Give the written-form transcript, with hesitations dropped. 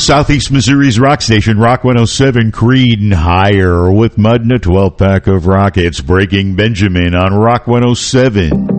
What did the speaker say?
Southeast Missouri's rock station, Rock 107, Creed and Higher with Mud and a 12-pack of rock. It's Breaking Benjamin on Rock 107.